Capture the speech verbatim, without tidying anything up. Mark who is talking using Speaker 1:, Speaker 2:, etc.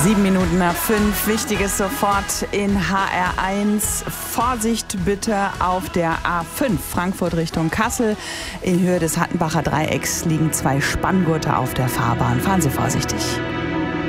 Speaker 1: Sieben Minuten nach fünf. Wichtiges sofort in H R eins. Vorsicht bitte auf der A fünf Frankfurt Richtung Kassel. In Höhe des Hattenbacher Dreiecks liegen zwei Spanngurte auf der Fahrbahn. Fahren Sie vorsichtig.